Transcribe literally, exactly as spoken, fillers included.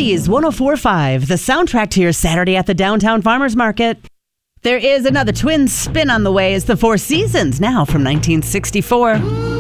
Oldies one oh four point five, the soundtrack to your Saturday at the Downtown Farmers Market. There is another twin spin on the way as the Four Seasons, now from nineteen sixty-four.